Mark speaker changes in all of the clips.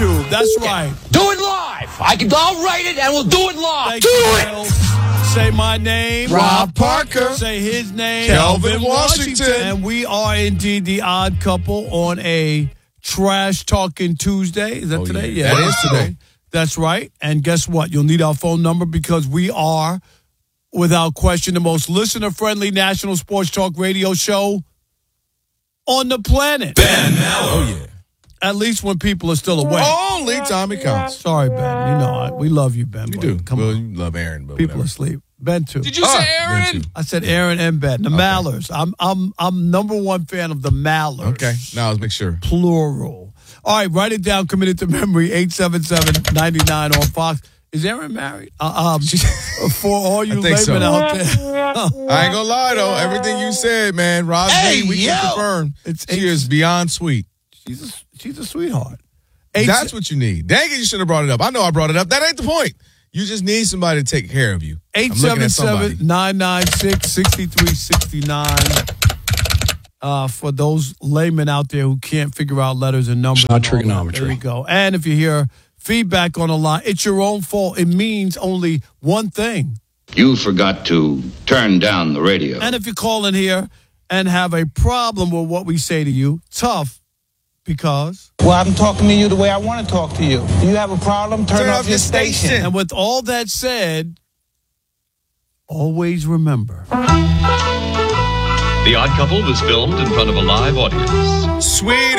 Speaker 1: YouTube. That's right.
Speaker 2: Do it live. I'll write it and we'll do it live.
Speaker 1: Do it. Say my name,
Speaker 3: Rob Parker.
Speaker 1: Say his name,
Speaker 3: Kelvin Washington.
Speaker 1: And we are indeed the odd couple on a trash talking Tuesday. Is that today?
Speaker 3: Yeah, that is today.
Speaker 1: That's right. And guess what? You'll need our phone number because we are, without question, the most listener-friendly national sports talk radio show on the planet.
Speaker 4: Ben Maller.
Speaker 3: Oh, yeah.
Speaker 1: At least when people are still awake.
Speaker 3: Only time it counts.
Speaker 1: Sorry, Ben. You know, we love you, Ben.
Speaker 3: You
Speaker 1: but
Speaker 3: do.
Speaker 1: Come
Speaker 3: well,
Speaker 1: on.
Speaker 3: you love Aaron, but
Speaker 1: People
Speaker 3: whatever.
Speaker 1: asleep. Ben, too.
Speaker 4: Did you say Aaron?
Speaker 1: I said Aaron and Ben. The Mallers. I'm number one fan of the Mallers.
Speaker 3: Okay. Now let's make sure.
Speaker 1: Plural. All right, write it down. Commit it to memory. 877-99 on Fox. Is Aaron married? For all you laymen
Speaker 3: so.
Speaker 1: out there.
Speaker 3: I ain't gonna lie though. Everything you said, man, Rob G, we can confirm. She is beyond sweet.
Speaker 1: She's a sweetheart.
Speaker 3: That's what you need. Dang it, you should have brought it up. I know I brought it up. That ain't the point. You just need somebody to take care of you.
Speaker 1: 877-996-6369. For those laymen out there who can't figure out letters and numbers.
Speaker 2: Not trigonometry.
Speaker 1: There we go. And if you hear feedback on the line, it's your own fault. It means only one thing.
Speaker 5: You forgot to turn down the radio.
Speaker 1: And if you call in here and have a problem with what we say to you, tough, because...
Speaker 6: Well, I'm talking to you the way I want to talk to you. You have a problem, turn off your station.
Speaker 1: And with all that said, always remember.
Speaker 7: The Odd Couple was filmed in front of a live audience.
Speaker 3: Sweet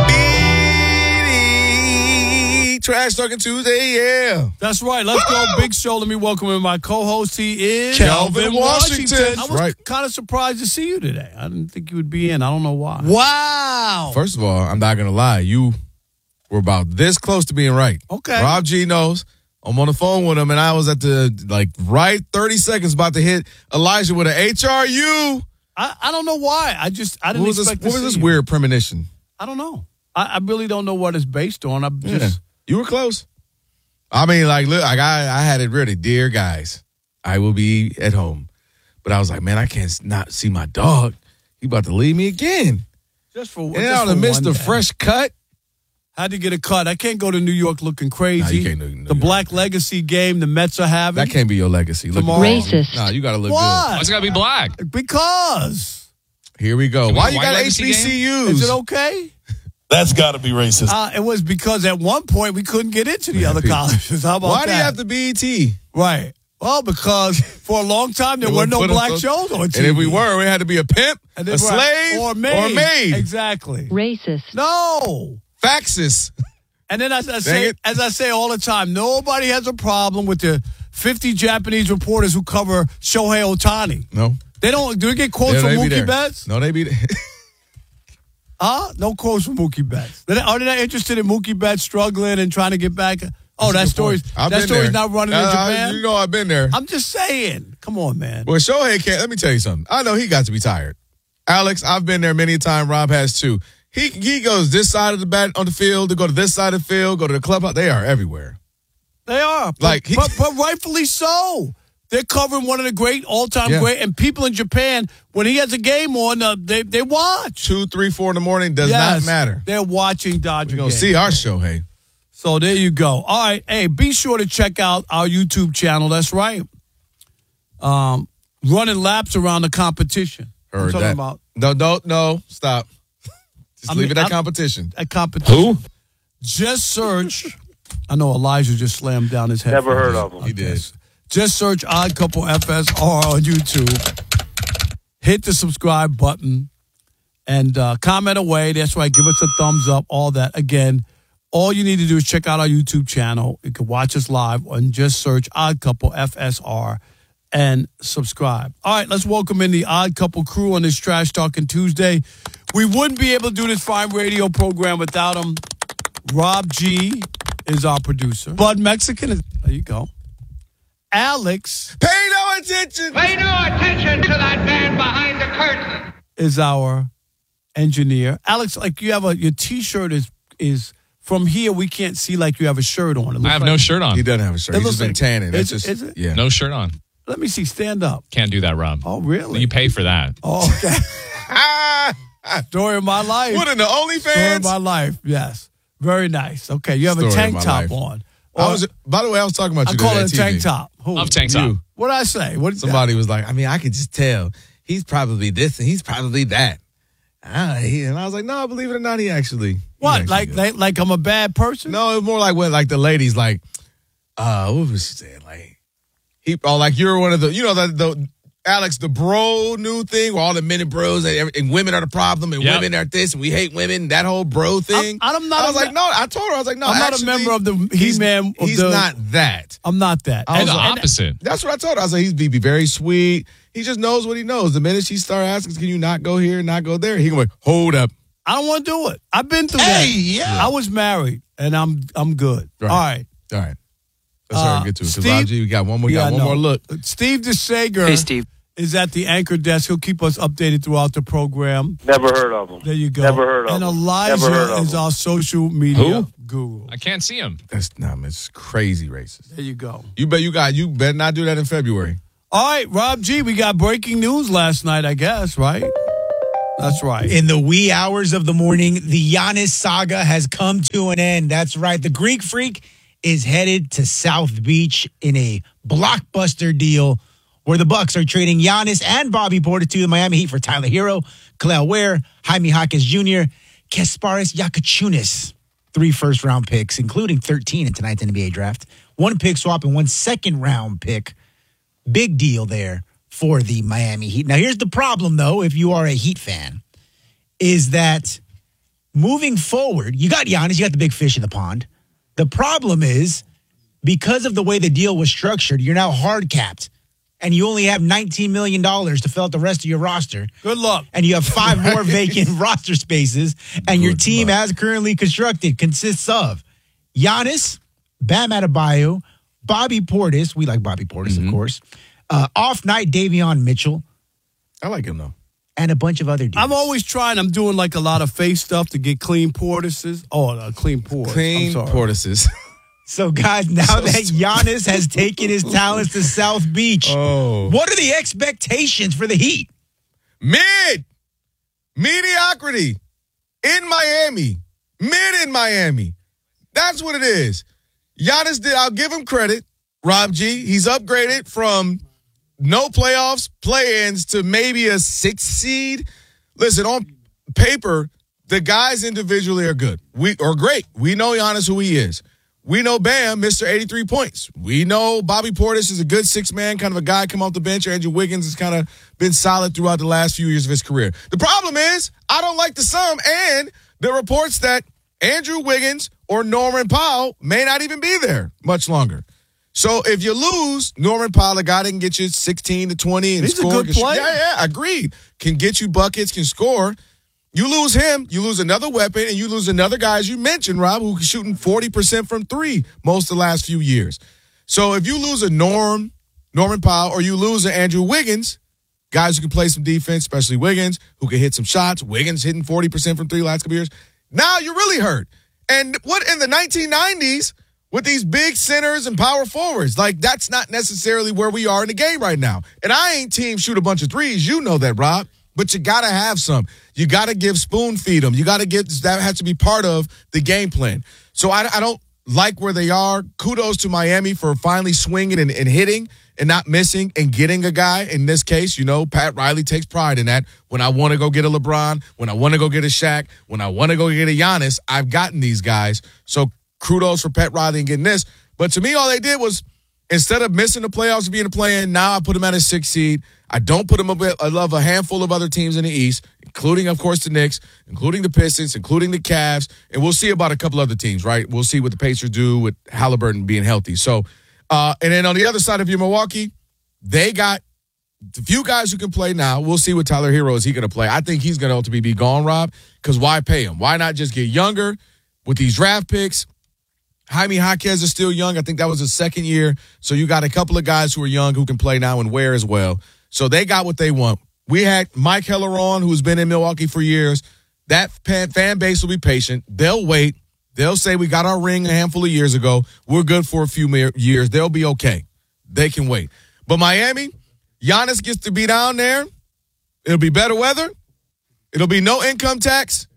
Speaker 3: Trash Talking Tuesday, yeah.
Speaker 1: That's right. Let's go. Big show. Let me welcome in my co-host. He is
Speaker 3: Kelvin Washington.
Speaker 1: I was kind of surprised to see you today. I didn't think you would be in. I don't know why.
Speaker 3: Wow. First of all, I'm not going to lie. You were about this close to being right.
Speaker 1: Okay.
Speaker 3: Rob G knows. I'm on the phone with him, and I was at the, right 30 seconds about to hit Elijah with an HRU.
Speaker 1: I don't know why. I didn't expect to see
Speaker 3: What was this
Speaker 1: you.
Speaker 3: weird premonition?
Speaker 1: I don't know. I really don't know what it's based on.
Speaker 3: You were close. I mean, look, I had it ready. Dear guys, I will be at home. But I was like, man, I can't not see my dog. He about to leave me again.
Speaker 1: Just for
Speaker 3: and I would have missed the fresh cut.
Speaker 1: Had to get a cut. I can't go to New York looking crazy.
Speaker 3: Nah, you can't do New
Speaker 1: the
Speaker 3: York.
Speaker 1: Black Legacy game the Mets are having.
Speaker 3: That can't be your legacy. Look
Speaker 1: Tomorrow.
Speaker 8: Racist.
Speaker 3: Nah, you got to look
Speaker 1: What?
Speaker 3: good.
Speaker 7: Why it's got to be black?
Speaker 1: Because.
Speaker 3: Here we go. Why you
Speaker 7: White
Speaker 3: got
Speaker 7: Legacy
Speaker 3: HBCUs?
Speaker 1: Is it okay?
Speaker 4: That's got to be racist.
Speaker 1: It was because at one point we couldn't get into the other colleges. How about
Speaker 3: Why
Speaker 1: that?
Speaker 3: do you have to BET?
Speaker 1: Right. Well, because for a long time there were no black shows on TV.
Speaker 3: And if we were, it had to be a pimp,
Speaker 1: And
Speaker 3: a
Speaker 1: then,
Speaker 3: slave,
Speaker 1: or maid.
Speaker 3: or
Speaker 1: Exactly.
Speaker 8: Racist.
Speaker 1: No.
Speaker 3: Faxes.
Speaker 1: And then as I say all the time, nobody has a problem with the 50 Japanese reporters who cover Shohei Ohtani.
Speaker 3: No.
Speaker 1: They don't. Do they get quotes from Mookie Betts?
Speaker 3: No, they be there.
Speaker 1: No quotes from Mookie Betts. Are they not interested in Mookie Betts struggling and trying to get back? Oh, that story's not running in Japan?
Speaker 3: You know I've been there.
Speaker 1: I'm just saying. Come on, man.
Speaker 3: Well, Shohei can't. Let me tell you something. I know he got to be tired. Alex, I've been there many a time. Rob has too. He goes this side of the bat on the field, to go to this side of the field, go to the clubhouse. They are everywhere.
Speaker 1: They are. But rightfully so. They're covering one of the great, all-time great, and people in Japan, when he has a game on, they watch.
Speaker 3: 2, 3, 4 in the morning does not matter.
Speaker 1: They're watching Dodger
Speaker 3: We're going to
Speaker 1: games.
Speaker 3: see our Shohei.
Speaker 1: So there you go. All right. Hey, be sure to check out our YouTube channel. That's right. Running laps around the competition.
Speaker 3: Heard
Speaker 1: I'm
Speaker 3: that.
Speaker 1: talking
Speaker 3: about. No, stop. Just leave it at competition.
Speaker 1: At competition.
Speaker 7: Who?
Speaker 1: Just search. I know Elijah just slammed down his head.
Speaker 9: Never heard of him.
Speaker 3: He did.
Speaker 1: Just search Odd Couple FSR on YouTube. Hit the subscribe button and comment away. That's right. Give us a thumbs up. All that. Again, all you need to do is check out our YouTube channel. You can watch us live and just search Odd Couple FSR and subscribe. All right, let's welcome in the Odd Couple crew on this Trash Talking Tuesday. We wouldn't be able to do this fine radio program without him. Rob G is our producer. Bud Mexican is, there you go. Alex.
Speaker 3: Pay no attention.
Speaker 2: Pay no attention to that man behind the curtain.
Speaker 1: Is our engineer. Alex, like you have your T-shirt is from here. We can't see like you have a shirt on.
Speaker 7: I have no shirt on.
Speaker 3: He doesn't have a shirt. He's just been tanning.
Speaker 1: Is it?
Speaker 3: Yeah.
Speaker 7: No shirt on.
Speaker 1: Let me see. Stand up.
Speaker 7: Can't do that, Rob.
Speaker 1: Oh, really?
Speaker 7: You pay for that.
Speaker 1: Oh, okay. Story of my life.
Speaker 3: What in the
Speaker 1: Story of
Speaker 3: OnlyFans?
Speaker 1: my life, yes. Very nice. Okay, you have a
Speaker 3: Story of
Speaker 1: tank
Speaker 3: my
Speaker 1: top
Speaker 3: life.
Speaker 1: on.
Speaker 3: By the way, I was talking about
Speaker 1: I
Speaker 3: you
Speaker 1: call
Speaker 3: today
Speaker 1: it a
Speaker 3: at
Speaker 1: tank
Speaker 3: TV.
Speaker 1: top. Who?
Speaker 7: Love tank top.
Speaker 3: You.
Speaker 1: What did I say? What did
Speaker 3: Somebody was like, I mean, I could just tell he's probably this and he's probably that. And I was like, no, believe it or not, he actually.
Speaker 1: What? Like I'm a bad person?
Speaker 3: No, it was more like when like the ladies like, what was she saying? Like you're one of the, the Alex, the bro new thing where all the men and bros and women are the problem and women are this and we hate women, that whole bro thing.
Speaker 1: I was like,
Speaker 3: no, I told her, I was like, no,
Speaker 1: I'm not
Speaker 3: actually,
Speaker 1: a member of the He-Man.
Speaker 3: He's not that.
Speaker 1: I'm not that.
Speaker 3: I was
Speaker 7: the
Speaker 3: like,
Speaker 7: opposite.
Speaker 3: That's what I told her. I was like, he'd be very sweet. He just knows what he knows. The minute she started asking, can you not go here, not go there? He going, hold up.
Speaker 1: I don't want to do it. I've been through that.
Speaker 6: yeah.
Speaker 1: I was married, and I'm good.
Speaker 3: Right.
Speaker 1: All right.
Speaker 3: Let's hurry and get to it. Because
Speaker 1: Steve-
Speaker 3: Rob G, we got one more.
Speaker 1: Yeah,
Speaker 3: One more look.
Speaker 1: Steve DeSager
Speaker 8: Hey, Steve.
Speaker 1: is at the anchor desk. He'll keep us updated throughout the program.
Speaker 9: Never heard of them.
Speaker 1: There you go.
Speaker 9: Never heard of
Speaker 1: and
Speaker 9: them.
Speaker 1: Elijah
Speaker 9: Never heard of
Speaker 1: is
Speaker 9: them.
Speaker 1: our social media
Speaker 7: Who?
Speaker 1: guru.
Speaker 7: I can't see him.
Speaker 3: It's crazy racist.
Speaker 1: There you go.
Speaker 3: You better not do that in February.
Speaker 1: All right, Rob G, we got breaking news last night, I guess, right? That's right.
Speaker 10: In the wee hours of the morning, the Giannis saga has come to an end. That's right. The Greek Freak is headed to South Beach in a blockbuster deal where the Bucks are trading Giannis and Bobby Portis to the Miami Heat for Tyler Hero, Kalel Ware, Jaime Jaquez Jr., Kasparis Yakachunas. 3 first-round picks, including 13 in tonight's NBA draft. 1 pick swap and 1 second-round pick. Big deal there for the Miami Heat. Now, here's the problem, though, if you are a Heat fan, is that moving forward, you got Giannis, you got the big fish in the pond. The problem is, because of the way the deal was structured, you're now hard capped, and you only have $19 million to fill out the rest of your roster.
Speaker 1: Good luck.
Speaker 10: And you have 5 more vacant roster spaces, and your team, as currently constructed, consists of Giannis, Bam Adebayo, Bobby Portis. We like Bobby Portis, of course. Off-night Davion Mitchell.
Speaker 3: I like him, though.
Speaker 10: And a bunch of other dudes.
Speaker 1: I'm always trying. I'm doing like a lot of face stuff to get clean Portises. Oh, clean Portis.
Speaker 3: Clean
Speaker 1: I'm sorry.
Speaker 3: Portises.
Speaker 10: So, guys, now that Giannis has taken his talents to South Beach, what are the expectations for the Heat?
Speaker 3: Mediocrity in Miami. Mid in Miami. That's what it is. Giannis did. I'll give him credit. Rob G, he's upgraded from no playoffs, play-ins to maybe a 6th seed. Listen, on paper, the guys individually are good. We are great. We know Giannis who he is. We know Bam, Mr. 83 points. We know Bobby Portis is a good 6-man, kind of a guy come off the bench. Andrew Wiggins has kind of been solid throughout the last few years of his career. The problem is, I don't like the sum and the reports that Andrew Wiggins or Norman Powell may not even be there much longer. So if you lose Norman Powell, a guy that can get you 16 to 20 and
Speaker 1: He's
Speaker 3: score.
Speaker 1: a good player.
Speaker 3: Yeah, agreed. Can get you buckets, can score. You lose him, you lose another weapon, and you lose another guy, as you mentioned, Rob, who's shooting 40% from 3 most of the last few years. So if you lose a Norman Powell, or you lose an Andrew Wiggins, guys who can play some defense, especially Wiggins, who can hit some shots. Wiggins hitting 40% from 3 last couple years. Now you're really hurt. And what in the 1990s with these big centers and power forwards, like that's not necessarily where we are in the game right now. And I ain't team shoot a bunch of threes. You know that, Rob. But you got to have some. You got to give spoon feed them. You got to that has to be part of the game plan. So I don't like where they are. Kudos to Miami for finally swinging and hitting and not missing and getting a guy. In this case, Pat Riley takes pride in that. When I want to go get a LeBron, when I want to go get a Shaq, when I want to go get a Giannis, I've gotten these guys. So kudos for Pat Riley and getting this. But to me, all they did was, instead of missing the playoffs and being a play-in, now I put them at a 6th seed. I don't put them above a handful of other teams in the East, including, of course, the Knicks, including the Pistons, including the Cavs, and we'll see about a couple other teams, right? We'll see what the Pacers do with Halliburton being healthy. So, and then on the other side of your Milwaukee, they got a few guys who can play now. We'll see what Tyler Hero is he going to play. I think he's going to ultimately be gone, Rob, because why pay him? Why not just get younger with these draft picks? Jaime Jaquez is still young. I think that was his 2nd year. So you got a couple of guys who are young who can play now and Ware as well. So they got what they want. We had Mike Heller on, who's been in Milwaukee for years. That fan base will be patient. They'll wait. They'll say we got our ring a handful of years ago. We're good for a few years. They'll be okay. They can wait. But Miami, Giannis gets to be down there. It'll be better weather. It'll be no income tax.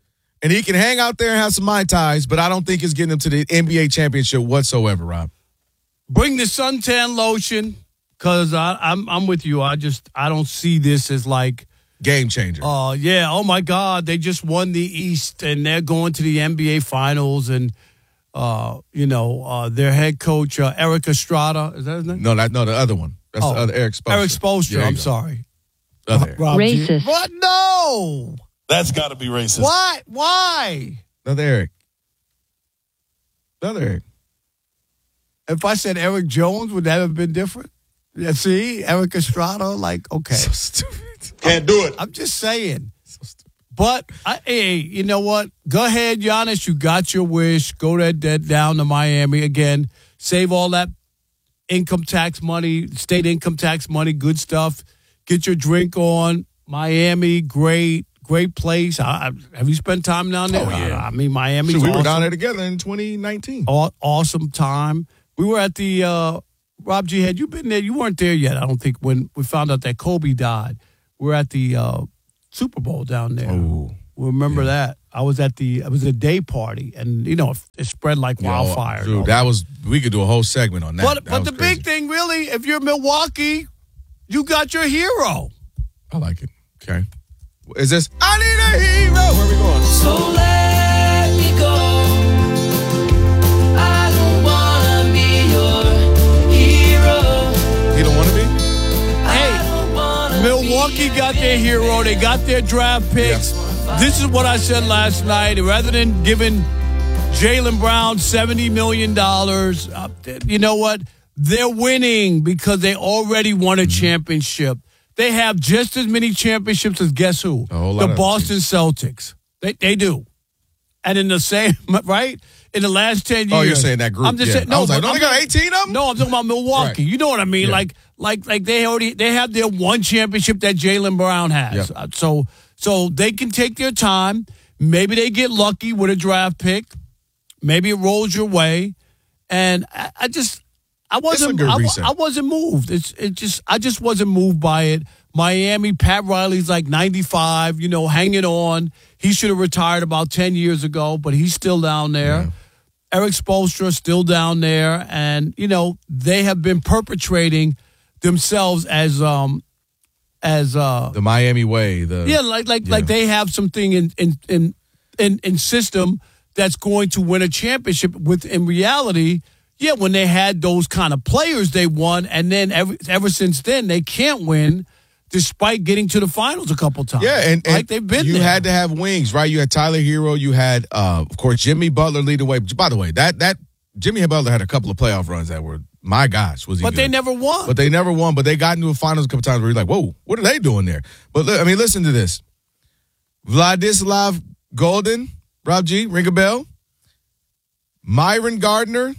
Speaker 3: And he can hang out there and have some Mai Tais, but I don't think it's getting him to the NBA championship whatsoever, Rob.
Speaker 1: Bring the suntan lotion, because I'm with you. I don't see this as like
Speaker 3: Game changer.
Speaker 1: yeah, oh my God, they just won the East and they're going to the NBA Finals, and their head coach Eric Estrada, is that his name?
Speaker 3: No, the other one. That's the other Eric Spoelstra.
Speaker 1: Eric Spoelstra.
Speaker 3: There you
Speaker 1: I'm
Speaker 3: go.
Speaker 1: sorry.
Speaker 3: Other Eric.
Speaker 1: Rob G.
Speaker 8: Racist.
Speaker 1: What? No.
Speaker 4: That's got to be racist.
Speaker 1: What? Why?
Speaker 3: Another Eric. Another Eric.
Speaker 1: If I said Eric Jones, would that have been different? Yeah, see, Eric Estrada, like, okay.
Speaker 3: So stupid.
Speaker 4: Can't do it.
Speaker 1: I'm just saying.
Speaker 3: So stupid.
Speaker 1: But, hey, you know what? Go ahead, Giannis. You got your wish. Go down to Miami again. Save all that income tax money, state income tax money, good stuff. Get your drink on. Miami, great place. Have you spent time down there?
Speaker 3: Oh, yeah.
Speaker 1: I mean, Miami's
Speaker 3: We were
Speaker 1: awesome.
Speaker 3: down there together in 2019.
Speaker 1: Awesome time. We were at the Rob G. Had you been there? You weren't there yet, I don't think, when we found out that Kobe died. We were at the Super Bowl down there.
Speaker 3: Oh,
Speaker 1: Remember that? It was a day party, and it spread like wildfire.
Speaker 3: Dude, we could do a whole segment on that.
Speaker 1: But the big thing, really, if you're Milwaukee, you got your hero.
Speaker 3: I like it. Okay. Is this I Need a Hero? Where are we going?
Speaker 9: So let me go. I don't wanna be your hero.
Speaker 3: You don't want to be?
Speaker 1: Hey, Milwaukee got their hero. They got their draft picks.
Speaker 3: Yeah.
Speaker 1: This is what I said last night. Rather than giving Jaylen Brown $70 million, you know what? They're winning because they already won a championship. They have just as many championships as guess who? The Boston Celtics. They do. And in the same, right? In the last 10 years.
Speaker 3: Oh, you're saying that group.
Speaker 1: I'm just saying,
Speaker 3: I was like, don't they got 18 of them?
Speaker 1: No, I'm talking about Milwaukee.
Speaker 3: Right.
Speaker 1: You know what I mean?
Speaker 3: Yeah.
Speaker 1: Like they have their one championship that Jaylen Brown has.
Speaker 3: Yep.
Speaker 1: So they can take their time. Maybe they get lucky with a draft pick. Maybe it rolls your way. And I wasn't moved. I just wasn't moved by it. Miami, Pat Riley's like 95, hanging on. He should have retired about 10 years ago, but he's still down there.
Speaker 3: Yeah.
Speaker 1: Eric Spoelstra still down there, and they have been perpetrating themselves as
Speaker 3: the Miami way.
Speaker 1: Like they have something in system that's going to win a championship. In reality, when they had those kind of players, they won, and then ever since then they can't win, despite getting to the finals a couple times.
Speaker 3: Yeah, and
Speaker 1: they've been.
Speaker 3: You
Speaker 1: there.
Speaker 3: had to have wings, right? You had Tyler Hero. You had, of course, Jimmy Butler lead the way. By the way, that Jimmy Butler had a couple of playoff runs that were, my gosh, was he?
Speaker 1: But
Speaker 3: good.
Speaker 1: they never won.
Speaker 3: But they got into the finals a couple times where you're like, whoa, what are they doing there? But listen to this: Vladislav Golden, Rob G, ring a bell. Myron Gardner,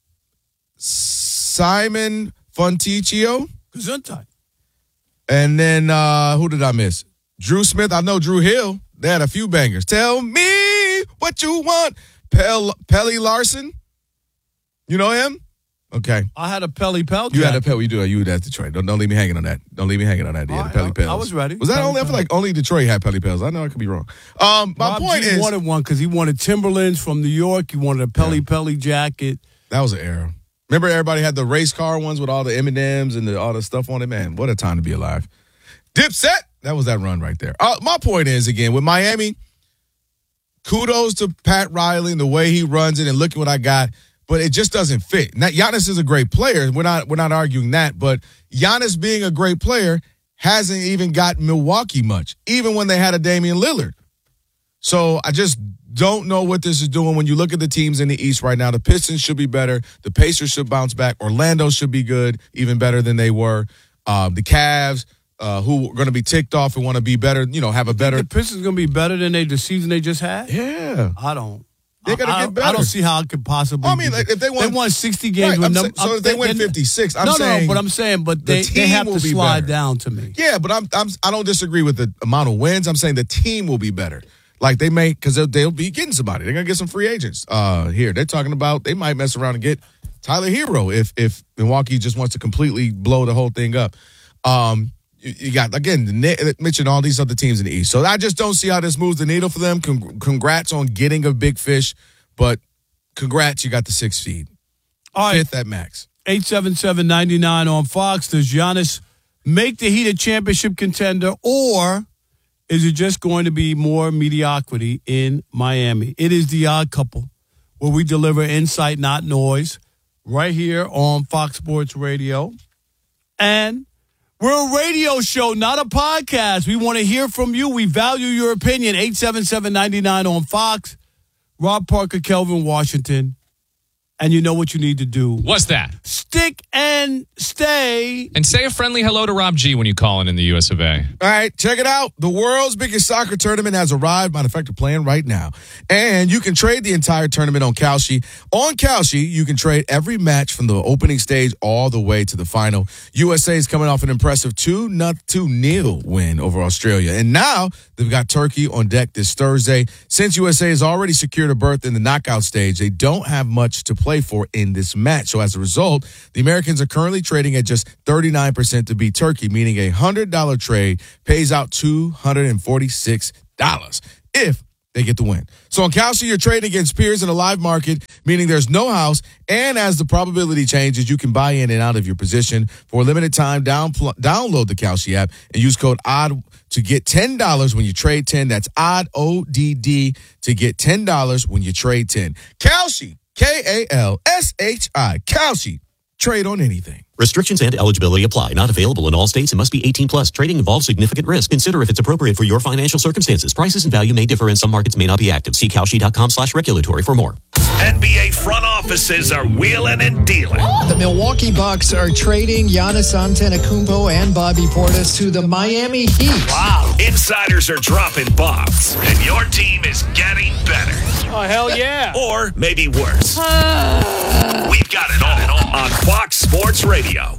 Speaker 3: Simon Fontecchio.
Speaker 1: Gesundheit.
Speaker 3: And then who did I miss? Drew Smith. I know Drew Hill. They had a few bangers. Tell me what you want. Pelly Larson. You know him? Okay.
Speaker 1: I had a Pelly Pell.
Speaker 3: You had a Pelly. You that's Detroit. Don't leave me hanging on that. Don't leave me hanging on that. Yeah, the Pelly Pels.
Speaker 1: I was ready.
Speaker 3: Was that
Speaker 1: Pelly
Speaker 3: only? I feel like only Detroit had Pelly Pels. I know I could be wrong. My
Speaker 1: Rob
Speaker 3: point
Speaker 1: G
Speaker 3: is,
Speaker 1: wanted one because he wanted Timberlands from New York. He wanted a Pelly jacket.
Speaker 3: that was an era. Remember, everybody had the race car ones with all the M&Ms and all the stuff on it. Man, what a time to be alive. Dipset. That was that run right there. My point is, again, with Miami, kudos to Pat Riley and the way he runs it, and look at what I got. But it just doesn't fit. Now, Giannis is a great player. We're not arguing that. But Giannis being a great player hasn't even got Milwaukee much, even when they had a Damian Lillard. So I just don't know what this is doing. When you look at the teams in the East right now, the Pistons should be better. The Pacers should bounce back. Orlando should be good, even better than they were. The Cavs, who are going to be ticked off and want to be better, have a better.
Speaker 1: The Pistons going to be better than the season they just had?
Speaker 3: Yeah.
Speaker 1: I don't.
Speaker 3: They got to get better.
Speaker 1: I don't see how it could possibly.
Speaker 3: I mean, like, if they won
Speaker 1: 60 games,
Speaker 3: right, if they win 56. I'm saying,
Speaker 1: but I'm saying, they have to slide down to me.
Speaker 3: Yeah, but I don't disagree with the amount of wins. I'm saying the team will be better. Like they may, because they'll be getting somebody. They're gonna get some free agents here. They're talking about they might mess around and get Tyler Hero if Milwaukee just wants to completely blow the whole thing up. you got, again, mentioned all these other teams in the East. So I just don't see how this moves the needle for them. Congrats on getting a big fish, but congrats, you got the 6th seed.
Speaker 1: All right.
Speaker 3: 5th at max.
Speaker 1: 877-99 on Fox. Does Giannis make the Heat a championship contender, or is it just going to be more mediocrity in Miami? It is The Odd Couple, where we deliver insight, not noise, right here on Fox Sports Radio. And we're a radio show, not a podcast. We want to hear from you. We value your opinion. 877-99 on Fox. Rob Parker, Kelvin Washington. And you know what you need to do.
Speaker 7: What's that?
Speaker 1: Stick and stay.
Speaker 7: And say a friendly hello to Rob G when you call in the US of A.
Speaker 3: All right, check it out. The world's biggest soccer tournament has arrived. Matter of fact, they're playing right now. And you can trade the entire tournament on Kalshi. On Kalshi, you can trade every match from the opening stage all the way to the final. USA is coming off an impressive 2-0 win over Australia. And now they've got Turkey on deck this Thursday. Since USA has already secured a berth in the knockout stage, they don't have much to play for in this match. So as a result, the Americans are currently trading at just 39% to beat Turkey, meaning a $100 trade pays out $246 if they get the win. So on Kalshi, you're trading against peers in a live market, meaning there's no house, and as the probability changes, you can buy in and out of your position. For a limited time, download the Kalshi app and use code ODD to get $10 when you trade 10. That's ODD to get $10 when you trade 10. Kalshi. Kalshi. Kalshi. Trade on anything.
Speaker 8: Restrictions and eligibility apply. Not available in all states and must be 18 plus. Trading involves significant risk. Consider if it's appropriate for your financial circumstances. Prices and value may differ and some markets may not be active. See Kalshi.com/regulatory for more.
Speaker 11: NBA front offices are wheeling and dealing.
Speaker 12: The Milwaukee Bucks are trading Giannis Antetokounmpo and Bobby Portis to the Miami Heat.
Speaker 11: Wow. Insiders are dropping bombs, and your team is getting better.
Speaker 13: Oh, hell yeah.
Speaker 11: Or maybe worse. We've got it all on Fox Sports Radio.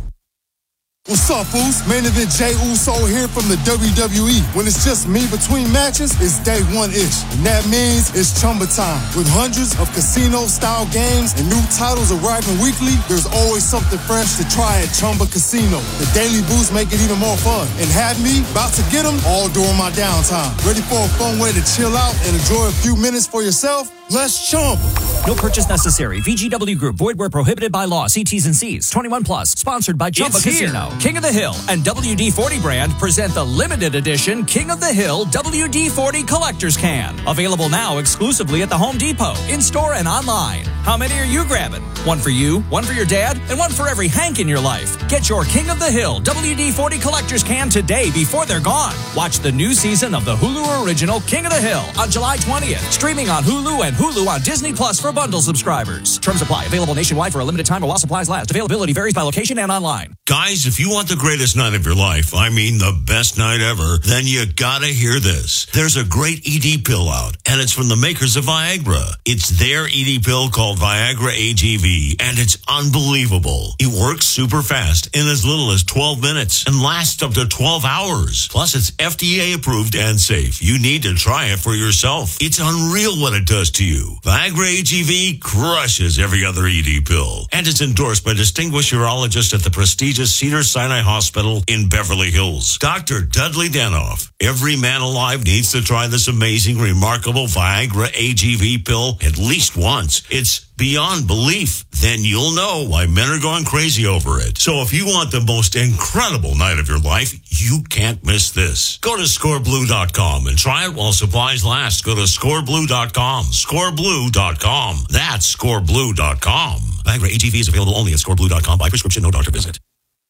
Speaker 14: What's up, fools? Main event Jey Uso here from the WWE. When it's just me between matches, it's day one-ish. And that means it's Chumba time. With hundreds of casino-style games and new titles arriving weekly, there's always something fresh to try at Chumba Casino. The daily boosts make it even more fun. And have me about to get them all during my downtime. Ready for a fun way to chill out and enjoy a few minutes for yourself? Let's Chumba.
Speaker 15: No purchase necessary. VGW Group. Void where prohibited by law. See T's and C's. 21 plus. Sponsored by Chumba Casino. King of the Hill and WD-40 brand present the limited edition King of the Hill WD-40 Collector's Can. Available now exclusively at the Home Depot, in-store and online. How many are you grabbing? One for you, one for your dad, and one for every Hank in your life. Get your King of the Hill WD-40 Collector's Can today before they're gone. Watch the new season of the Hulu original King of the Hill on July 20th. Streaming on Hulu and Hulu on Disney Plus for bundle subscribers. Terms apply. Available nationwide for a limited time or while supplies last. Availability varies by location and online.
Speaker 16: Guys, if you want the greatest night of your life, I mean the best night ever, then you gotta hear this. There's a great ED pill out, and it's from the makers of Viagra. It's their ED pill called Viagra AGV, and it's unbelievable. It works super fast in as little as 12 minutes and lasts up to 12 hours. Plus, it's FDA approved and safe. You need to try it for yourself. It's unreal what it does to you. Viagra AGV crushes every other ED pill, and it's endorsed by distinguished urologists at the prestigious Cedars-Sinai Hospital in Beverly Hills. Dr. Dudley Danoff. Every man alive needs to try this amazing, remarkable Viagra AGV pill at least once. It's beyond belief. Then you'll know why men are going crazy over it. So if you want the most incredible night of your life, you can't miss this. Go to scoreblue.com and try it while supplies last. Go to scoreblue.com. Scoreblue.com. That's scoreblue.com. Viagra AGV is available only at scoreblue.com by prescription, no doctor visit.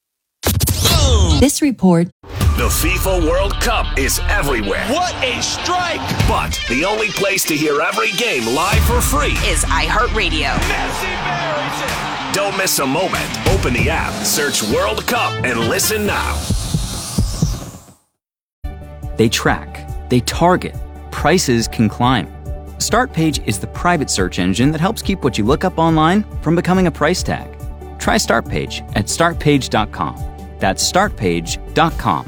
Speaker 17: This report.
Speaker 11: The FIFA World Cup is everywhere.
Speaker 13: What a strike!
Speaker 11: But the only place to hear every game live for free
Speaker 18: is iHeartRadio.
Speaker 11: Don't miss a moment. Open the app, search World Cup, and listen now.
Speaker 19: They track, they target, prices can climb. StartPage is the private search engine that helps keep what you look up online from becoming a price tag. Try StartPage at startpage.com. That's startpage.com.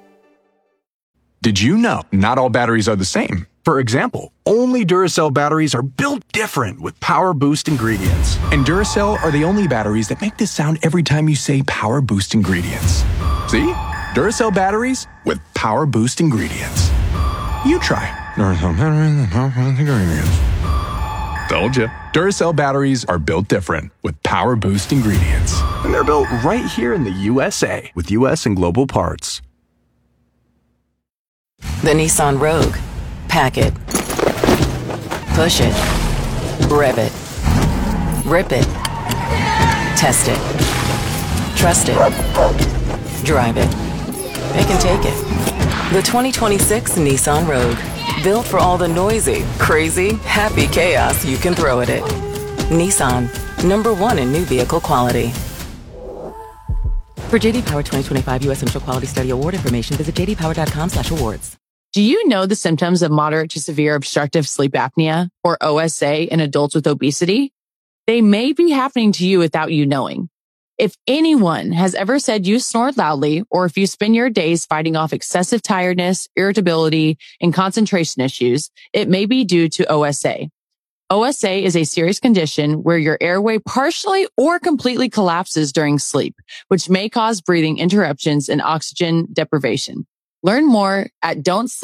Speaker 20: Did you know not all batteries are the same? For example, only Duracell batteries are built different with Power Boost ingredients. And Duracell are the only batteries that make this sound every time you say Power Boost ingredients. See? Duracell batteries with Power Boost ingredients. You try Duracell batteries with Power Boost ingredients. Told you. Duracell batteries are built different with Power Boost ingredients. And they're built right here in the USA with US and global parts.
Speaker 17: The Nissan Rogue. Pack it. Push it. Rev it. Rip it. Test it. Trust it. Drive it. It can take it. The 2026 Nissan Rogue. Built for all the noisy, crazy, happy chaos you can throw at it. Nissan. #1 in new vehicle quality. For JD Power 2025 U.S. Central Quality Study Award information, visit jdpower.com/awards.
Speaker 18: Do you know the symptoms of moderate to severe obstructive sleep apnea, or OSA, in adults with obesity? They may be happening to you without you knowing. If anyone has ever said you snore loudly, or if you spend your days fighting off excessive tiredness, irritability, and concentration issues, it may be due to OSA. OSA is a serious condition where your airway partially or completely collapses during sleep, which may cause breathing interruptions and oxygen deprivation. Learn more at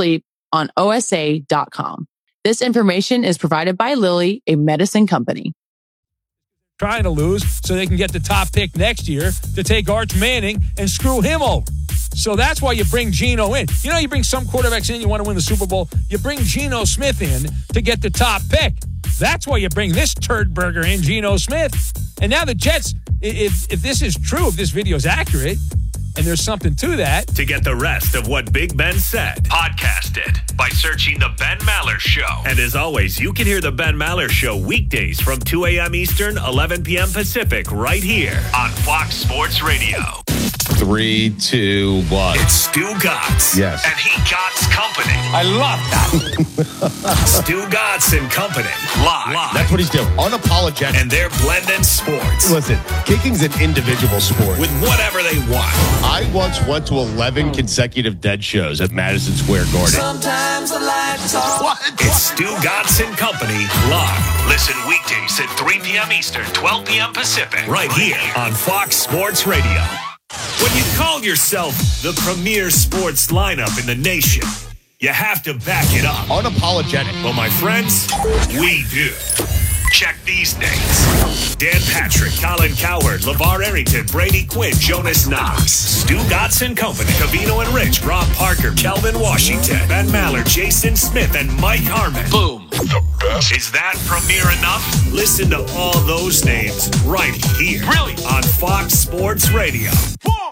Speaker 18: don'tsleeponosa.com. This information is provided by Lilly, a medicine company.
Speaker 13: Trying to lose so they can get the top pick next year to take Arch Manning and screw him over. So that's why you bring Geno in. You know, you bring some quarterbacks in, you want to win the Super Bowl. You bring Geno Smith in to get the top pick. That's why you bring this turd burger in, Geno Smith. And now the Jets, if this is true, if this video is accurate, and there's something to that.
Speaker 11: To get the rest of what Big Ben said, podcast it by searching The Ben Maller Show. And as always, you can hear The Ben Maller Show weekdays from 2 a.m. Eastern, 11 p.m. Pacific, right here on Fox Sports Radio.
Speaker 21: 3, 2, 1.
Speaker 11: It's Stu Gatz.
Speaker 21: Yes.
Speaker 11: And he Gatz Company.
Speaker 21: I love that.
Speaker 11: Stu Gatz and Company. Live.
Speaker 21: That's what he's doing. Unapologetic.
Speaker 11: And they're blending sports.
Speaker 21: Listen, kicking's an individual sport.
Speaker 11: With whatever they want.
Speaker 21: I once went to 11 consecutive dead shows at Madison Square Garden.
Speaker 9: Sometimes I like to talk.
Speaker 11: It's Stu Gatz and Company live. Listen weekdays at 3 p.m. Eastern, 12 p.m. Pacific. Right here on Fox Sports Radio. When you call yourself the premier sports lineup in the nation, you have to back it up.
Speaker 21: Unapologetic.
Speaker 11: Well, my friends, we do. Check these names. Dan Patrick, Colin Cowherd, LeVar Arrington, Brady Quinn, Jonas Knox, Stu Gatz and Company, Covino and Rich, Rob Parker, Kelvin Washington, Ben Maller, Jason Smith, and Mike Harmon. Boom. The best. Is that premier enough? Listen to all those names right here. Brilliant. On Fox Sports Radio.